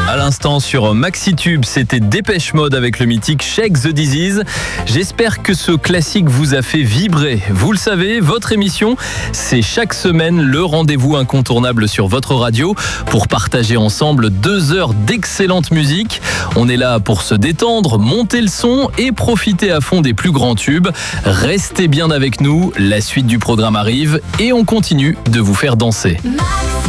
À l'instant sur MaxiTube, c'était Dépêche Mode avec le mythique Shake the Disease. J'espère que ce classique vous a fait vibrer. Vous le savez, votre émission, c'est chaque semaine le rendez-vous incontournable sur votre radio pour partager ensemble 2 heures d'excellente musique. On est là pour se détendre, monter le son et profiter à fond des plus grands tubes. Restez bien avec nous, la suite du programme arrive et on continue de vous faire danser.